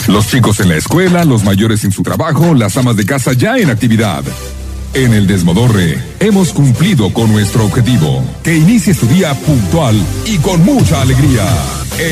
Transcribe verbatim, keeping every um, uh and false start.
Los chicos en la escuela, los mayores en su trabajo, las amas de casa ya en actividad. En el Desmodorre hemos cumplido con nuestro objetivo. Que inicies tu día puntual y con mucha alegría.